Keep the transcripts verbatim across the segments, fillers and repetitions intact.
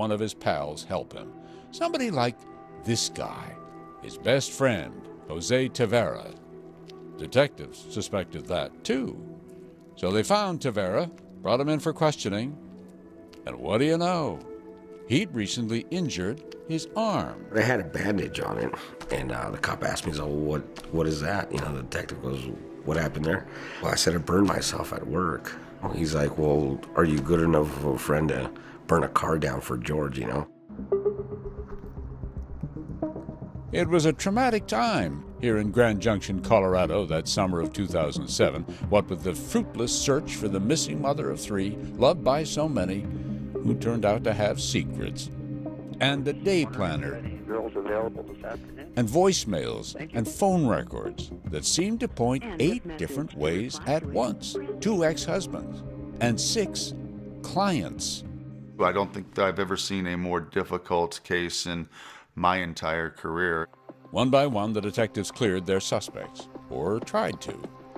one of his pals help him. Somebody like this guy, his best friend, Jose Tavera. Detectives suspected that, too. So they found Tavera, brought him in for questioning, and what do you know? He'd recently injured his arm. I had a bandage on it, and uh, the cop asked me, so what, what is that? You know, the detective goes, what happened there? Well, I said I burned myself at work. He's like, well, are you good enough of a friend to burn a car down for George, you know? It was a traumatic time here in Grand Junction, Colorado, that summer of two thousand seven, what with the fruitless search for the missing mother of three, loved by so many, who turned out to have secrets, and a day planner, and voicemails and phone records that seemed to point eight different ways at once, two ex-husbands and six clients. I don't think that I've ever seen a more difficult case in my entire career. One by one, the detectives cleared their suspects, or tried to.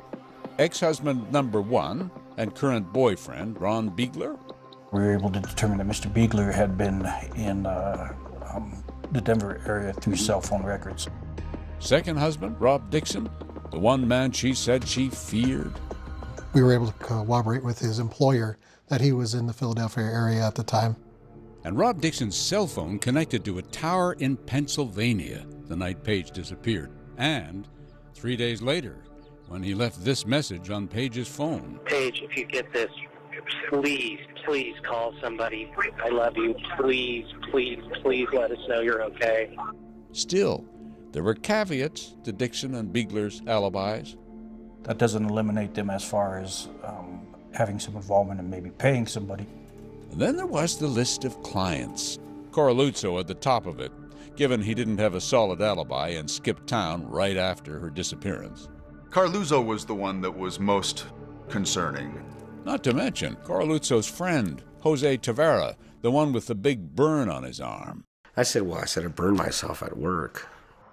Ex-husband number one and current boyfriend, Ron Beigler. We were able to determine that Mister Beigler had been in uh, um, the Denver area through cell phone records. Second husband, Rob Dixon, the one man she said she feared. We were able to corroborate with his employer that he was in the Philadelphia area at the time. And Rob Dixon's cell phone connected to a tower in Pennsylvania the night Page disappeared. And three days later, when he left this message on Page's phone. Page, if you get this, please, please call somebody. I love you. Please, please, please let us know you're okay. Still, there were caveats to Dixon and Beigler's alibis. That doesn't eliminate them as far as um, having some involvement in maybe paying somebody. And then there was the list of clients. Coraluzzo at the top of it, given he didn't have a solid alibi and skipped town right after her disappearance. Coraluzzo was the one that was most concerning. Not to mention Coraluzzo's friend, Jose Tavera, the one with the big burn on his arm. I said, well, I said I burned myself at work.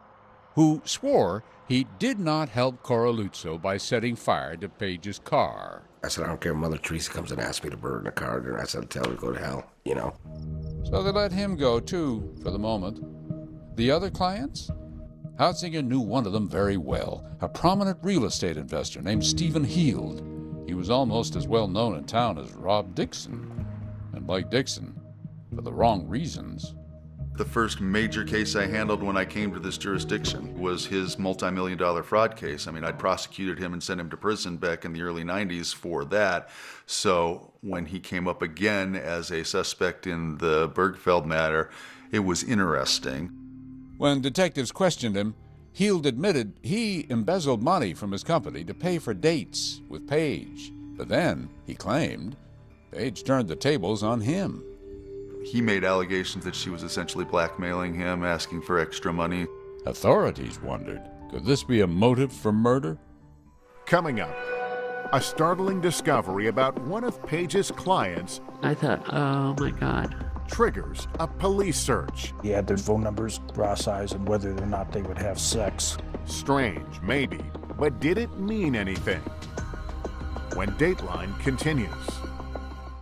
Who swore he did not help Coraluzzo by setting fire to Page's car. I said, I don't care if Mother Teresa comes and asks me to burn the car, and I said, tell her to go to hell, you know. So they let him go, too, for the moment. The other clients? Hautzinger knew one of them very well, a prominent real estate investor named Stephen Heald. He was almost as well known in town as Rob Dixon. And like Dixon, for the wrong reasons. The first major case I handled when I came to this jurisdiction was his multi-million dollar fraud case. I mean, I'd prosecuted him and sent him to prison back in the early nineties for that. So when he came up again as a suspect in the Bergfeld matter, it was interesting. When detectives questioned him, Heald admitted he embezzled money from his company to pay for dates with Page. But then, he claimed, Page turned the tables on him. He made allegations that she was essentially blackmailing him, asking for extra money. Authorities wondered, could this be a motive for murder? Coming up, a startling discovery about one of Page's clients. I thought, oh my God. Triggers a police search. He had their phone numbers, bra size, and whether or not they would have sex. Strange, maybe, but did it mean anything? When Dateline continues.